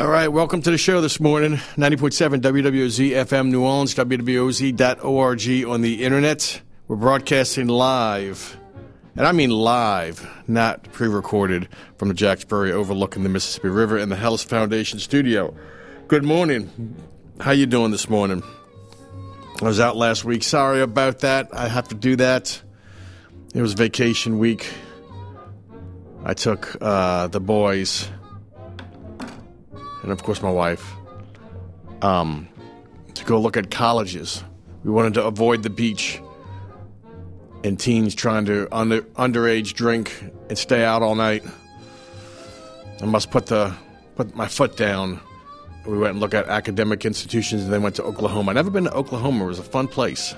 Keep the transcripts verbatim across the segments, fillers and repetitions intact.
All right, welcome to the show this morning. ninety point seven W W O Z F M New Orleans, W W O Z dot org on the internet. We're broadcasting live, and I mean live, not pre-recorded, from the Jacksbury overlooking the Mississippi River in the Hellis Foundation studio. Good morning. How you doing this morning? I was out last week. Sorry about that. I have to do that. It was vacation week. I took uh, the boys, and of course my wife, um, to go look at colleges. We wanted to avoid the beach and teens trying to under underage drink and stay out all night. I must put the put my foot down. We went and looked at academic institutions and then went to Oklahoma. I've never been to Oklahoma. It was a fun place.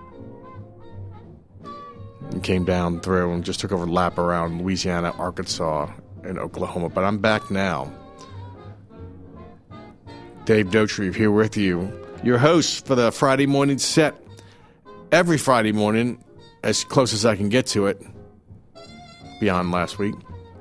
And came down through and just took over a lap around Louisiana, Arkansas, and Oklahoma. But I'm back now. Dave Dotrieve here with you, your host for the Friday morning set. Every Friday morning, as close as I can get to it, beyond last week.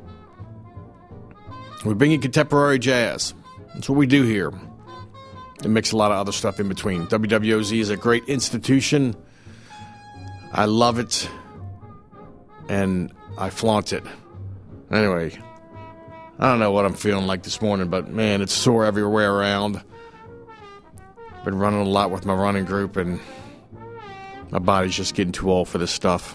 We bring you contemporary jazz. That's what we do here. And mix a lot of other stuff in between. W W O Z is a great institution. I love it. And I flaunt it. Anyway, I don't know what I'm feeling like this morning, but man, it's sore everywhere around. Been running a lot with my running group, and my body's just getting too old for this stuff.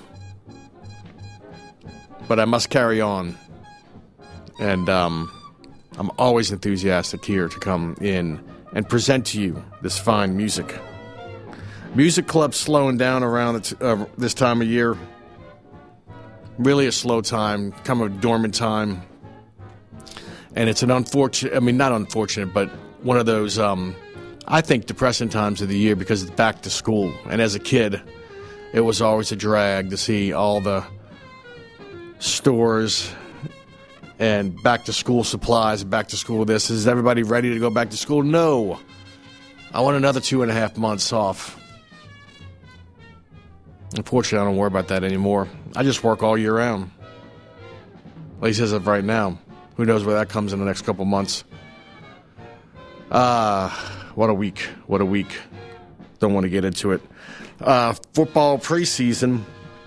But I must carry on. And um, I'm always enthusiastic here to come in and present to you this fine music. Music club's slowing down around t- uh, this time of year. Really a slow time, kind of a dormant time. And it's an unfortunate, I mean, not unfortunate, but one of those, um, I think, depressing times of the year because it's back to school. And as a kid, it was always a drag to see all the stores and back to school supplies, back to school this. Is everybody ready to go back to school? No. I want another two and a half months off. Unfortunately, I don't worry about that anymore. I just work all year round. At least as of right now. Who knows where that comes in the next couple months. Ah, uh, what a week. What a week. Don't want to get into it. Uh, football preseason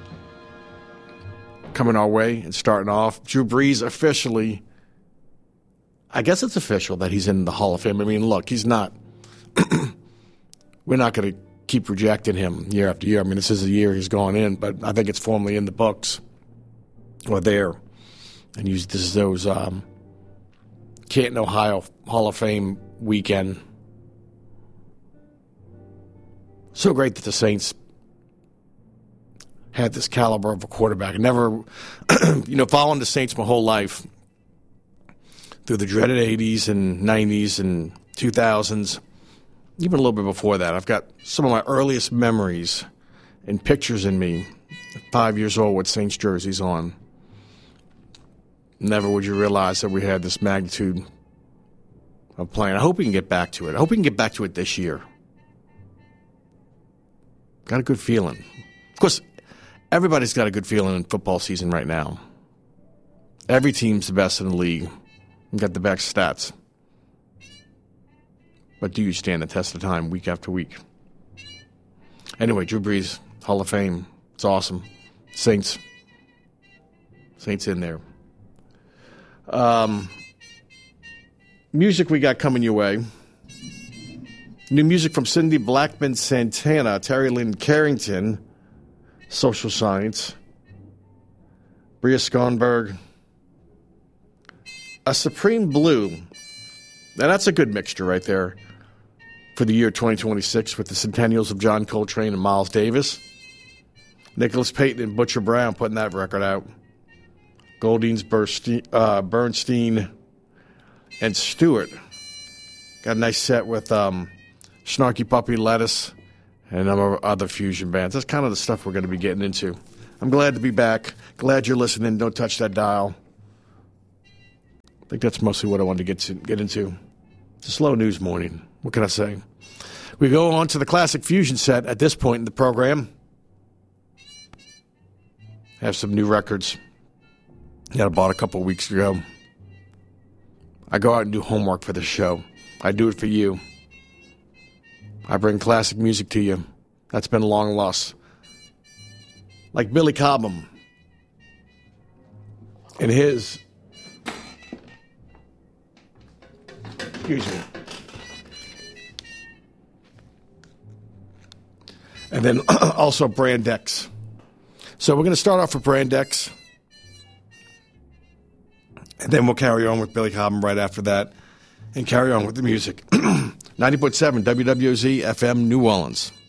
coming our way and starting off. Drew Brees officially, I guess it's official that he's in the Hall of Fame. I mean, look, he's not, we're not going to keep rejecting him year after year. I mean, this is a year he's gone in, but I think it's formally in the books or there. And use this is those um, Canton, Ohio Hall of Fame weekend. So great that the Saints had this caliber of a quarterback. Never, you know, following the Saints my whole life through the dreaded eighties and nineties and two thousands, even a little bit before that. I've got some of my earliest memories and pictures in me at five years old with Saints jerseys on. Never would you realize that we had this magnitude of playing. I hope we can get back to it. I hope we can get back to it this year. Got a good feeling. Of course, everybody's got a good feeling in football season right now. Every team's the best in the league. You've got the best stats. But do you stand the test of time week after week? Anyway, Drew Brees, Hall of Fame. It's awesome. Saints. Saints in there. Um, music we got coming your way. New music from Cindy Blackman Santana, Terry Lynn Carrington, Social Science, Bria Skonberg, A Supreme Blue. Now that's a good mixture right there for the year twenty twenty-six with the centennials of John Coltrane and Miles Davis. Nicholas Payton and Butcher Brown putting that record out. Goldines, Bernstein, uh, Bernstein, and Stewart. Got a nice set with um, Snarky Puppy, Lettuce, and a number of other fusion bands. That's kind of the stuff we're going to be getting into. I'm glad to be back. Glad you're listening. Don't touch that dial. I think that's mostly what I wanted to get to, get into. It's a slow news morning. What can I say? We go on to the classic fusion set at this point in the program. Have some new records that I bought a couple weeks ago. I go out and do homework for the show. I do it for you. I bring classic music to you. That's been long lost. Like Billy Cobham in his, excuse me. And then also Brand X. So we're going to start off with Brand X. And then we'll carry on with Billy Cobham right after that. And carry on with the music. ninety point seven W W Z F M New Orleans.